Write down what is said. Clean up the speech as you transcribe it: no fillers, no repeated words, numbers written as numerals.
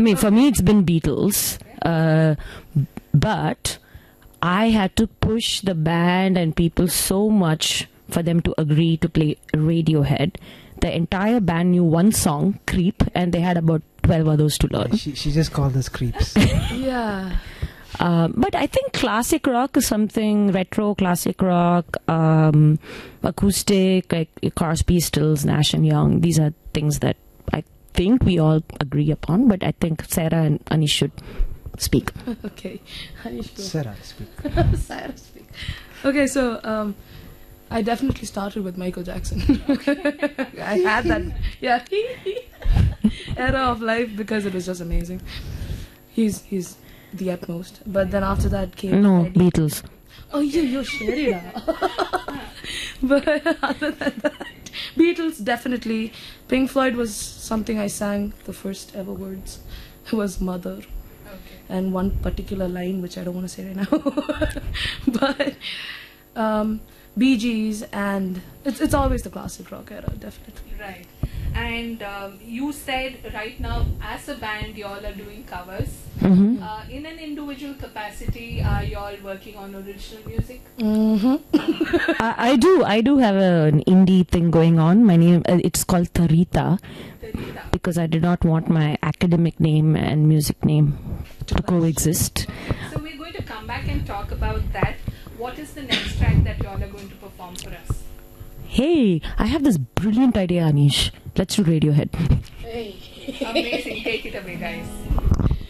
I mean, for me, it's been Beatles. But I had to push the band and people so much for them to agree to play Radiohead. The entire band knew one song, Creep, and they had about 12 others to learn. She just called us creeps. Yeah. But I think classic rock is something, retro classic rock, acoustic, like Crosby, Stills, Nash and Young. These are things that I think we all agree upon, but I think Sarah and Anish should speak. Okay. Anish, go. Sarah, speak. Sarah, speak. Okay, so I definitely started with Michael Jackson. I had that era of life because it was just amazing. He's the utmost. But then after that came Eddie. Beatles. Oh, you're Sherida. But other than that, Beatles definitely. Pink Floyd was something I sang. The first ever words was Mother. Okay. And one particular line which I don't want to say right now. But Bee Gees, and it's always the classic rock era, definitely. Right. And you said right now, as a band, you all are doing covers. Mm-hmm. In an individual capacity, are you all working on original music? Mm-hmm. I do have an indie thing going on. My name, it's called Tarita, because I did not want my academic name and music name to coexist. So we're going to come back and talk about that. What is the next track that you all are going to perform for us? Hey, I have this brilliant idea, Anish. Let's do Radiohead. Hey. Amazing. Take it away, guys.